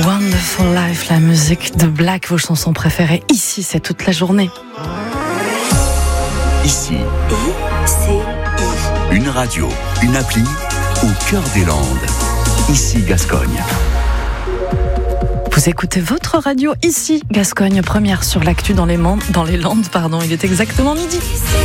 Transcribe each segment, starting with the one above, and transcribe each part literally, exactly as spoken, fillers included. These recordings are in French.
Wonderful Life, la musique de Black, vos chansons préférées. Ici, c'est toute la journée. Ici, I, C, I. une radio, une appli au cœur des Landes. Ici, Gascogne. Vous écoutez votre radio ici, Gascogne, première sur l'actu dans les, Landes, dans les Landes. Pardon, il est exactement midi.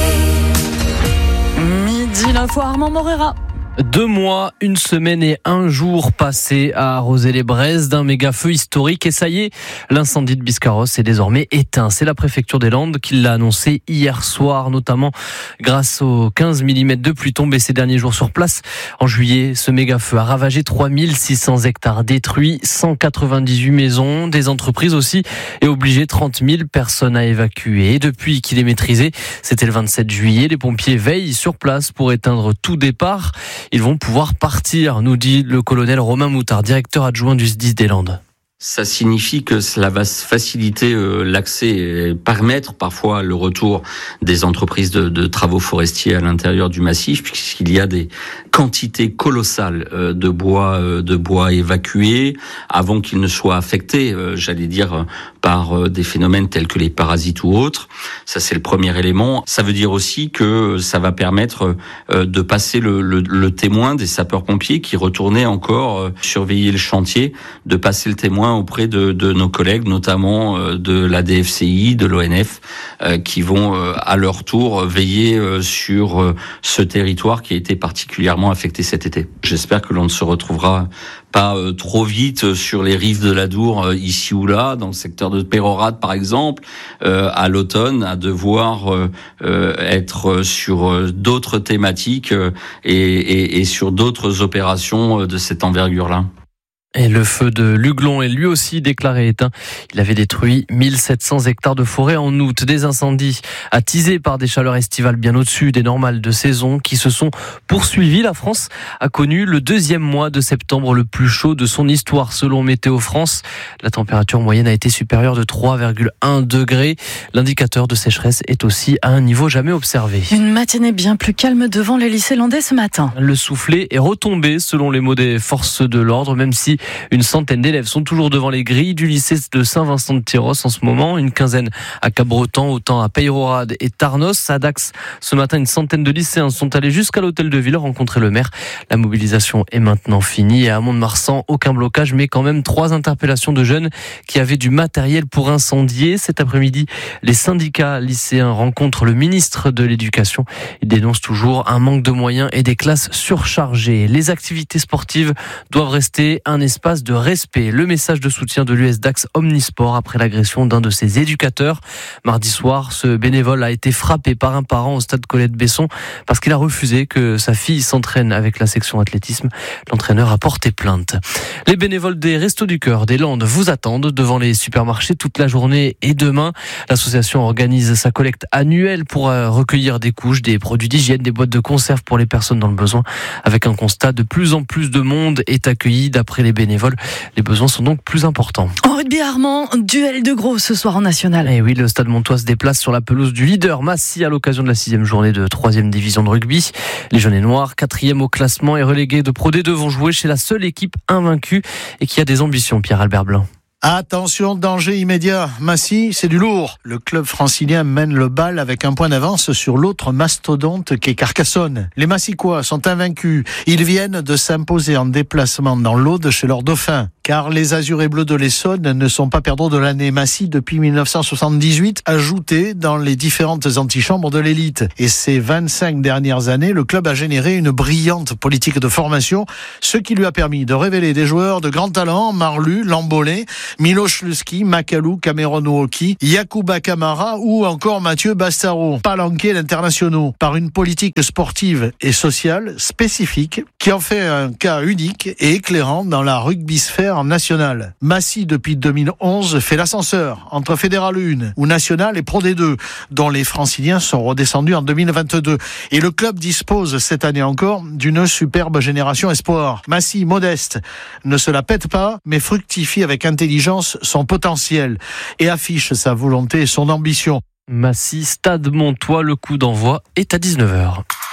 Midi, l'info Armand Morera. Deux mois, une semaine et un jour passés à arroser les braises d'un méga feu historique. Et ça y est, l'incendie de Biscarrosse est désormais éteint. C'est la préfecture des Landes qui l'a annoncé hier soir, notamment grâce aux quinze millimètres de pluie tombés ces derniers jours sur place. En juillet, ce méga feu a ravagé trois mille six cents hectares détruits, cent quatre-vingt-dix-huit maisons, des entreprises aussi, et obligé trente mille personnes à évacuer. Et depuis qu'il est maîtrisé, c'était le vingt-sept juillet, les pompiers veillent sur place pour éteindre tout départ. Ils vont pouvoir partir, nous dit le colonel Romain Moutard, directeur adjoint du S D I S des Landes. Ça signifie que cela va faciliter l'accès et permettre parfois le retour des entreprises de, de travaux forestiers à l'intérieur du massif, puisqu'il y a des quantités colossales de bois, de bois évacués avant qu'ils ne soient affectés, j'allais dire, par des phénomènes tels que les parasites ou autres. Ça, c'est le premier élément. Ça veut dire aussi que ça va permettre de passer le, le, le témoin des sapeurs-pompiers qui retournaient encore surveiller le chantier, de passer le témoin auprès de, de nos collègues, notamment euh, de la D F C I, de l'O N F, euh, qui vont euh, à leur tour veiller euh, sur euh, ce territoire qui a été particulièrement affecté cet été. J'espère que l'on ne se retrouvera pas euh, trop vite sur les rives de l'Adour, euh, ici ou là, dans le secteur de Peyrehorade par exemple, euh, à l'automne, à devoir euh, euh, être sur euh, d'autres thématiques euh, et, et, et sur d'autres opérations euh, de cette envergure-là. Et le feu de Luglon est lui aussi déclaré éteint. Il avait détruit mille sept cents hectares de forêt en août. Des incendies attisés par des chaleurs estivales bien au-dessus des normales de saison qui se sont poursuivis. La France a connu le deuxième mois de septembre le plus chaud de son histoire selon Météo France. La température moyenne a été supérieure de trois virgule un degrés. L'indicateur de sécheresse est aussi à un niveau jamais observé. Une matinée bien plus calme devant les lycées landais ce matin. Le soufflet est retombé selon les mots des forces de l'ordre, même si une centaine d'élèves sont toujours devant les grilles du lycée de Saint-Vincent-de-Tyrosse en ce moment. Une quinzaine à Cabreton, autant à Peyrehorade et Tarnos. À Dax, ce matin, une centaine de lycéens sont allés jusqu'à l'hôtel de ville rencontrer le maire. La mobilisation est maintenant finie. Et à Mont-de-Marsan, aucun blocage, mais quand même trois interpellations de jeunes qui avaient du matériel pour incendier. Cet après-midi, les syndicats lycéens rencontrent le ministre de l'Éducation. Ils dénoncent toujours un manque de moyens et des classes surchargées. Les activités sportives doivent rester un espace de respect. Le message de soutien de l'U S Dax Omnisport après l'agression d'un de ses éducateurs. Mardi soir, ce bénévole a été frappé par un parent au stade Colette-Besson parce qu'il a refusé que sa fille s'entraîne avec la section athlétisme. L'entraîneur a porté plainte. Les bénévoles des Restos du Cœur des Landes vous attendent devant les supermarchés toute la journée et demain. L'association organise sa collecte annuelle pour recueillir des couches, des produits d'hygiène, des boîtes de conserve pour les personnes dans le besoin. Avec un constat, de plus en plus de monde est accueilli d'après les bénévoles. Les besoins sont donc plus importants. En rugby Armand, duel de gros ce soir en national. Et oui, le Stade Montois se déplace sur la pelouse du leader Massy à l'occasion de la sixième journée de troisième division de rugby. Les jaunes et noirs, quatrième au classement et relégués de Pro D deux, vont jouer chez la seule équipe invaincue et qui a des ambitions, Pierre-Albert Blanc. Attention, danger immédiat. Massy, c'est du lourd. Le club francilien mène le bal avec un point d'avance sur l'autre mastodonte qu'est Carcassonne. Les Massicois sont invaincus. Ils viennent de s'imposer en déplacement dans l'Aude chez leurs dauphins. Car les Azurés Bleus de l'Essonne ne sont pas perdants de l'année. Massy, depuis mille neuf cent soixante-dix-huit, ajouté dans les différentes antichambres de l'élite. Et ces vingt-cinq dernières années, le club a généré une brillante politique de formation, ce qui lui a permis de révéler des joueurs de grand talent, Marlu, Lambolé, Miloš Luski, Makalou, Cameron Woki, Yacouba Camara ou encore Mathieu Bastaro, palanqués d'internationaux, par une politique sportive et sociale spécifique qui en fait un cas unique et éclairant dans la rugbysphère nationale. Massy, depuis deux mille onze, fait l'ascenseur entre Fédéral un ou National et Pro D deux, dont les franciliens sont redescendus en deux mille vingt-deux. Et le club dispose cette année encore d'une superbe génération espoir. Massy, modeste, ne se la pète pas, mais fructifie avec intelligence son potentiel et affiche sa volonté et son ambition. Massy, Stade Montois, le coup d'envoi est à dix-neuf heures.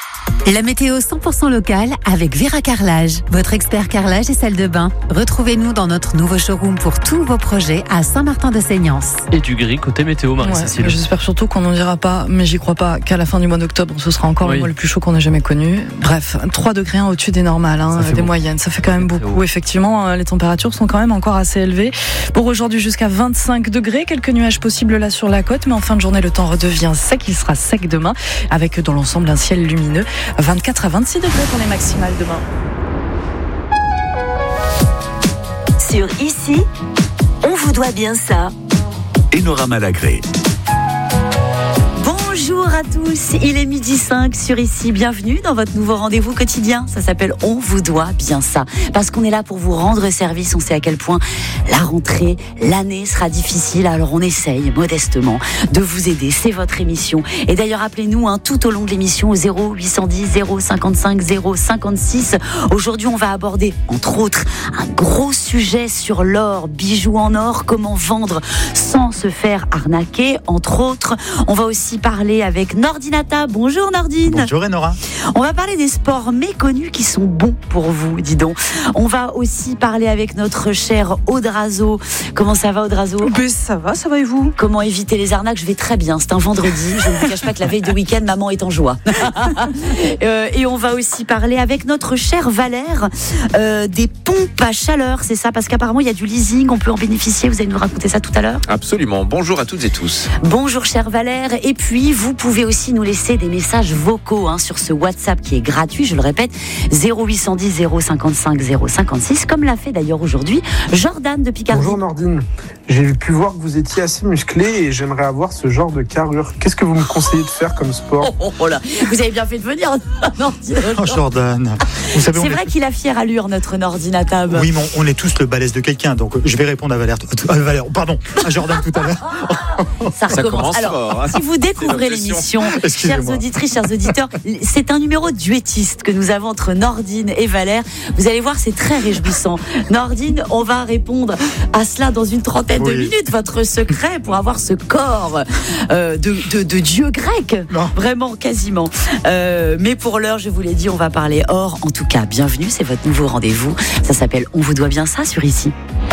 La météo cent pour cent locale avec Vera Carrelage, votre expert carrelage et salle de bain. Retrouvez-nous dans notre nouveau showroom pour tous vos projets à Saint-Martin-de-Seignance. Et du gris côté météo, Marie-Cécile. Ouais, j'espère surtout qu'on n'en dira pas, mais j'y crois pas, qu'à la fin du mois d'octobre, ce sera encore oui. le mois le plus chaud qu'on ait jamais connu. Bref, trois degrés hein, au-dessus des normales, hein, des beaucoup. moyennes. Ça fait quand même beaucoup. Effectivement, les températures sont quand même encore assez élevées. Pour aujourd'hui, jusqu'à vingt-cinq degrés. Quelques nuages possibles là sur la côte, mais en fin de journée, le temps redevient sec. Il sera sec demain, avec dans l'ensemble un ciel lumineux. vingt-quatre à vingt-six degrés pour les maximales demain. Sur Ici, on vous doit bien ça. Enora Malagré. Bonjour à tous, il est midi cinq sur Ici, bienvenue dans votre nouveau rendez-vous quotidien. Ça s'appelle On vous doit bien ça, parce qu'on est là pour vous rendre service. On sait à quel point la rentrée, l'année sera difficile, alors on essaye modestement de vous aider. C'est votre émission. Et d'ailleurs, appelez-nous hein, tout au long de l'émission au zéro huit cent dix zéro cinquante-cinq zéro cinquante-six. Aujourd'hui, on va aborder, entre autres, un gros sujet sur l'or, bijoux en or, comment vendre sans se faire arnaquer, entre autres. On va aussi parler avec Nordinata. Bonjour Nordine. Bonjour Enora. On va parler des sports méconnus qui sont bons pour vous, dis donc. On va aussi parler avec notre cher Audrazo. Comment ça va Audrazo ? Ben, ça va, ça va et vous ? Comment éviter les arnaques ? Je vais très bien, c'est un vendredi. Je ne vous cache pas que la veille de week-end, maman est en joie. euh, et on va aussi parler avec notre cher Valère euh, des pompes à chaleur, c'est ça ? Parce qu'apparemment il y a du leasing, on peut en bénéficier. Vous allez nous raconter ça tout à l'heure ? Absolument. Bonjour à toutes et tous. Bonjour cher Valère. Et puis vous pouvez aussi nous laisser des messages vocaux hein, sur ce WhatsApp qui est gratuit, je le répète, zéro huit cent dix zéro cinquante-cinq zéro cinquante-six, comme l'a fait d'ailleurs aujourd'hui Jordan de Picardie. Bonjour Nordine, j'ai pu voir que vous étiez assez musclé et j'aimerais avoir ce genre de carrure. Qu'est-ce que vous me conseillez de faire comme sport ? oh, oh, oh là, vous avez bien fait de venir Nordine. Oh Jordan, vous savez, c'est on vrai est... qu'il a fière allure notre Nordinatab. Oui, mais on est tous le balèze de quelqu'un, donc je vais répondre à Valère, à Valère pardon, à Jordan tout à l'heure. Ça, Ça commence. Alors, fort, hein. Si vous découvrez l'émission, chères auditrices, chers auditeurs, c'est un numéro duettiste que nous avons entre Nordine et Valère. Vous allez voir, c'est très réjouissant. Nordine, on va répondre à cela dans une trentaine oui. de minutes. Votre secret pour avoir ce corps euh, de, de, de dieu grec, non. Vraiment, quasiment. Euh, mais pour l'heure, je vous l'ai dit, on va parler or. En tout cas, bienvenue, c'est votre nouveau rendez-vous. Ça s'appelle On vous doit bien ça sur Ici.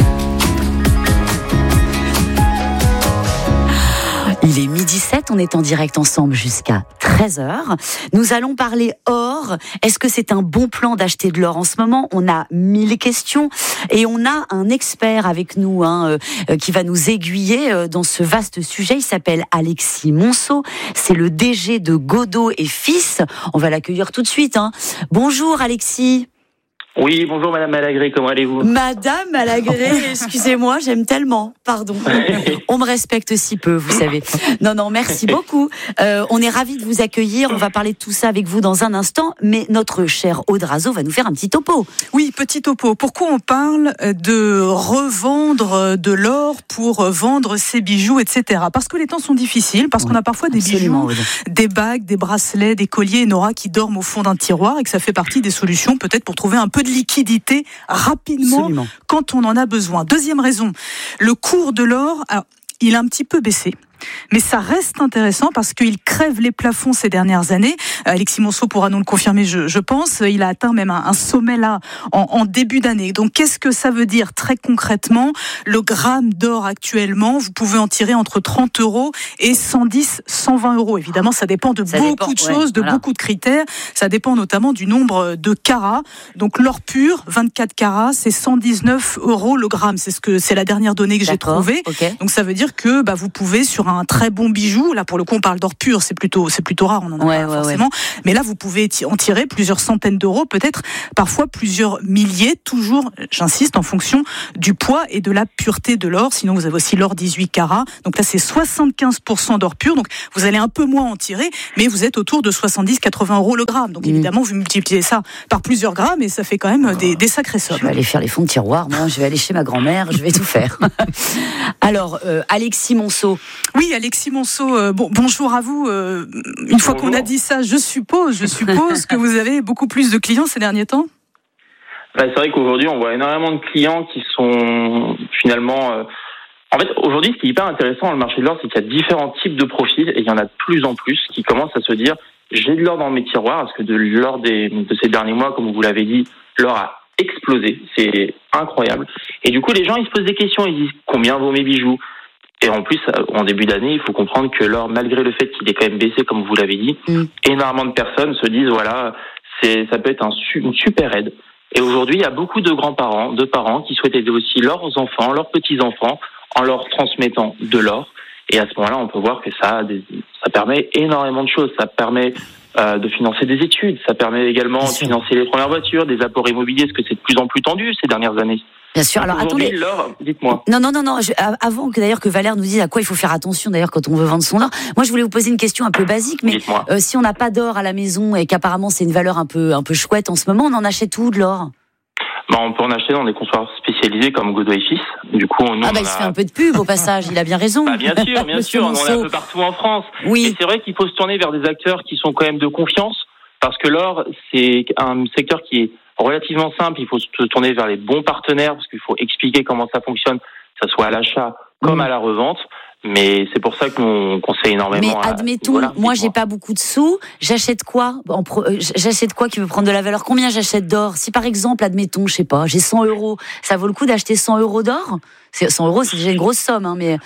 Il est midi sept, on est en direct ensemble jusqu'à treize heures. Nous allons parler or. Est-ce que c'est un bon plan d'acheter de l'or en ce moment ? On a mille questions et on a un expert avec nous hein, euh, qui va nous aiguiller euh, dans ce vaste sujet. Il s'appelle Alexis Monceau. C'est le D G de Godot et Fils. On va l'accueillir tout de suite. Hein. Bonjour Alexis. Oui, bonjour Madame Malagré, comment allez-vous ? Madame Malagré, excusez-moi, j'aime tellement, pardon. On me respecte si peu, vous savez. Non, non, merci beaucoup. Euh, on est ravis de vous accueillir, on va parler de tout ça avec vous dans un instant, mais notre cher Audrazo va nous faire un petit topo. Oui, petit topo. Pourquoi on parle de revendre de l'or pour vendre ses bijoux, et cetera. Parce que les temps sont difficiles, parce oui, qu'on a parfois des bijoux, oui. des bagues, des bracelets, des colliers, Nora, qui dorment au fond d'un tiroir et que ça fait partie des solutions peut-être pour trouver un peu de liquidité rapidement Absolument. Quand on en a besoin. Deuxième raison, le cours de l'or, alors, il a un petit peu baissé. Mais ça reste intéressant parce qu'il crève les plafonds ces dernières années. Alexis Monceau pourra nous le confirmer, je, je pense. Il a atteint même un, un sommet là en, en début d'année. Donc qu'est-ce que ça veut dire très concrètement ? Le gramme d'or actuellement, vous pouvez en tirer entre trente euros et cent dix, cent vingt euros. Évidemment, ça dépend de ça beaucoup dépend, de choses, ouais, de voilà. beaucoup de critères. Ça dépend notamment du nombre de carats. Donc l'or pur, vingt-quatre carats, c'est cent dix-neuf euros le gramme. C'est ce que c'est la dernière donnée que D'accord, j'ai trouvée. Okay. Donc ça veut dire que bah, vous pouvez sur un un très bon bijou. Là, pour le coup, on parle d'or pur, c'est plutôt, c'est plutôt rare, on en a ouais, pas ouais, forcément. Ouais. Mais là, vous pouvez en tirer plusieurs centaines d'euros, peut-être parfois plusieurs milliers, toujours, j'insiste, en fonction du poids et de la pureté de l'or. Sinon, vous avez aussi l'or dix-huit carats. Donc là, c'est soixante-quinze pour cent d'or pur. Donc, vous allez un peu moins en tirer, mais vous êtes autour de soixante-dix à quatre-vingts euros le gramme. Donc, mmh. évidemment, vous multipliez ça par plusieurs grammes et ça fait quand même des, des sacrées sommes. Je vais aller faire les fonds de tiroir, moi. Je vais aller chez ma grand-mère. Je vais tout faire. Alors, euh, Alexis Monceau. Oui, Alexis Monceau, euh, bon, bonjour à vous. Euh, une fois bonjour. Qu'on a dit ça, je suppose, je suppose que vous avez beaucoup plus de clients ces derniers temps. Bah, c'est vrai qu'aujourd'hui, on voit énormément de clients qui sont finalement... Euh... En fait, aujourd'hui, ce qui est hyper intéressant dans le marché de l'or, c'est qu'il y a différents types de profils et il y en a de plus en plus qui commencent à se dire j'ai de l'or dans mes tiroirs, parce que de l'or des, de ces derniers mois, comme vous l'avez dit, l'or a explosé. C'est incroyable. Et du coup, les gens, ils se posent des questions. Ils disent, combien vaut mes bijoux? Et en plus, en début d'année, il faut comprendre que l'or, malgré le fait qu'il ait quand même baissé, comme vous l'avez dit, mmh. énormément de personnes se disent, voilà, c'est, ça peut être un, une super aide. Et aujourd'hui, il y a beaucoup de grands-parents, de parents qui souhaitent aider aussi leurs enfants, leurs petits-enfants, en leur transmettant de l'or. Et à ce moment-là, on peut voir que ça, a des, ça permet énormément de choses. Ça permet euh, de financer des études. Ça permet également de financer les premières voitures, des apports immobiliers, parce que c'est de plus en plus tendu ces dernières années. Bien sûr. Alors attendez. L'or, dites-moi. Non, non, non, non. Je, avant que d'ailleurs que Valère nous dise à quoi il faut faire attention d'ailleurs quand on veut vendre son or. Moi, je voulais vous poser une question un peu basique, mais euh, si on n'a pas d'or à la maison et qu'apparemment c'est une valeur un peu, un peu chouette en ce moment, on en achète où de l'or? Bah, on peut en acheter dans des comptoirs spécialisés comme Godot et Fils. Du coup, nous, ah bah on il a... se fait un peu de pub au passage. Il a bien raison. Bah, bien sûr, bien sûr. On en a un peu partout en France. Oui. Et c'est vrai qu'il faut se tourner vers des acteurs qui sont quand même de confiance, parce que l'or, c'est un secteur qui est relativement simple. Il faut se tourner vers les bons partenaires, parce qu'il faut expliquer comment ça fonctionne, que ce soit à l'achat comme mmh. à la revente. Mais c'est pour ça qu'on conseille énormément. Mais admettons, à... voilà, moi j'ai pas beaucoup de sous, j'achète quoi en pro... J'achète quoi qui veut prendre de la valeur? Combien j'achète d'or? Si par exemple, admettons, je sais pas, j'ai cent euros, ça vaut le coup d'acheter cent euros d'or? cent euros, c'est déjà une grosse somme, hein, mais...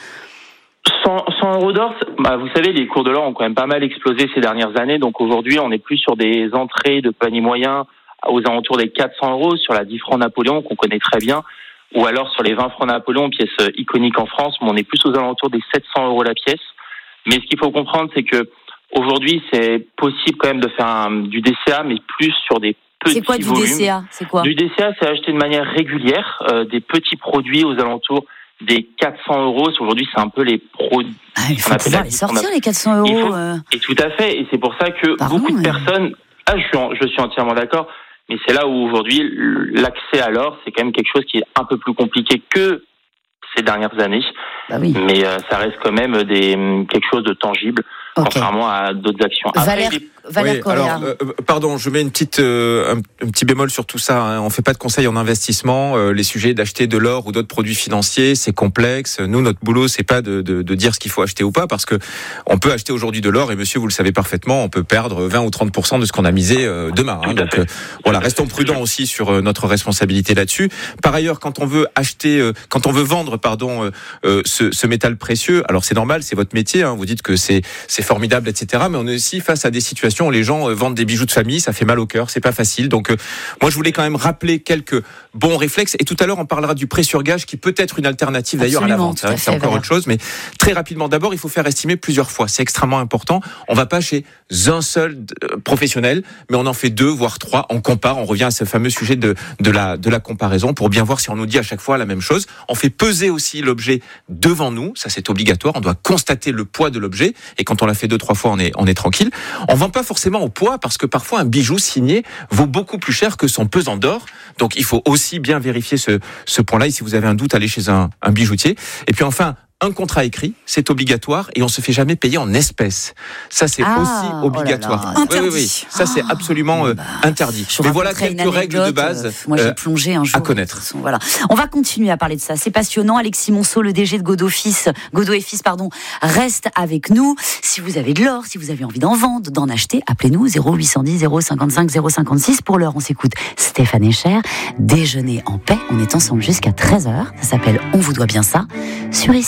cent, cent euros d'or, bah, vous savez, les cours de l'or ont quand même pas mal explosé ces dernières années, donc aujourd'hui on est plus sur des entrées de panier moyen aux alentours des quatre cents euros sur la dix francs Napoléon qu'on connaît très bien. Ou alors sur les vingt francs Napoléon, pièce iconique en France, mais on est plus aux alentours des sept cents euros la pièce. Mais ce qu'il faut comprendre, c'est que aujourd'hui, c'est possible quand même de faire un, du D C A, mais plus sur des petits volumes. C'est quoi du volumes. D C A? C'est quoi? Du D C A, c'est acheter de manière régulière euh, des petits produits aux alentours des quatre cents euros. Aujourd'hui, c'est un peu les produits. Ah, il faut pouvoir les sortir, les quatre cents euros. Faut, euh... Et tout à fait. Et c'est pour ça que Pardon, beaucoup de mais... personnes... Ah, je suis, en, je suis entièrement d'accord. Mais c'est là où aujourd'hui, l'accès à l'or, c'est quand même quelque chose qui est un peu plus compliqué que ces dernières années. Bah oui. Mais euh, ça reste quand même des, quelque chose de tangible, okay. contrairement à d'autres actions. Après, Valère, les... Valère oui, alors, euh, pardon, je mets une petite, euh, un, un petit bémol sur tout ça. Hein. On fait pas de conseils en investissement. Euh, les sujets d'acheter de l'or ou d'autres produits financiers, c'est complexe. Nous, notre boulot, c'est pas de, de, de dire ce qu'il faut acheter ou pas, parce que on peut acheter aujourd'hui de l'or et monsieur, vous le savez parfaitement, on peut perdre vingt ou trente pour cent de ce qu'on a misé euh, demain. Hein. Donc euh, voilà, restons prudents aussi sur euh, notre responsabilité là-dessus. Par ailleurs, quand on veut acheter, euh, quand on veut vendre, pardon, euh, euh, ce, ce métal précieux, alors c'est normal, c'est votre métier. Hein, vous dites que c'est c'est formidable, et cetera. Mais on est aussi face à des situations où les gens vendent des bijoux de famille, ça fait mal au cœur, c'est pas facile. Donc euh, moi je voulais quand même rappeler quelques bons réflexes, et tout à l'heure on parlera du prêt sur gage qui peut être une alternative d'ailleurs à la vente, hein, c'est encore autre chose, mais très rapidement, d'abord il faut faire estimer plusieurs fois, c'est extrêmement important. On va pas chez un seul euh, professionnel, mais on en fait deux voire trois, on compare, on revient à ce fameux sujet de, de, la, de la comparaison pour bien voir si on nous dit à chaque fois la même chose. On fait peser aussi l'objet devant nous, ça c'est obligatoire, on doit constater le poids de l'objet, et quand on l'a fait deux, trois fois on est, on est tranquille. On vend pas forcément au poids, parce que parfois un bijou signé vaut beaucoup plus cher que son pesant d'or. Donc il faut aussi bien vérifier ce, ce point-là. Et si vous avez un doute, allez chez un, un bijoutier. Et puis enfin, un contrat écrit, c'est obligatoire, et on se fait jamais payer en espèces. Ça, c'est ah, aussi obligatoire. Oh là là. Oui, oui, oui. Ça, ah, c'est absolument euh, bah, interdit. Mais voilà quelques règles de base euh, moi, j'ai plongé un jour, à connaître. Façon, voilà. On va continuer à parler de ça. C'est passionnant. Alexis Monceau, le D G de Godot Fils, Godot et Fils, pardon, reste avec nous. Si vous avez de l'or, si vous avez envie d'en vendre, d'en acheter, appelez-nous zéro huit cent dix zéro cinquante-cinq zéro cinquante-six. Pour l'heure, on s'écoute Stéphane Echer. Déjeuner en paix. On est ensemble jusqu'à treize heures. Ça s'appelle On vous doit bien ça. Sur